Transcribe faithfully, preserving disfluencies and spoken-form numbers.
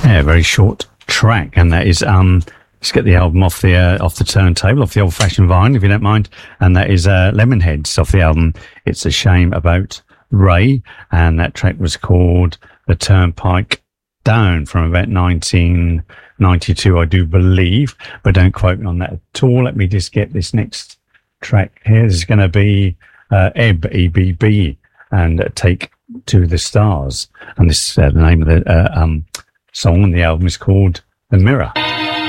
Yeah, very short track, and that is um. Let's get the album off the uh, off the turntable, off the old-fashioned vinyl, if you don't mind. And that is uh, Lemonheads off the album It's a Shame About Ray, and that track was called The Turnpike Down from about nineteen ninety-two, I do believe, but don't quote me on that at all. Let me just get this next track here. This is going to be uh, Ebb, E B B, and uh, Take to the Stars. And this is uh, the name of the uh, um, song, and the album is called The Mirror.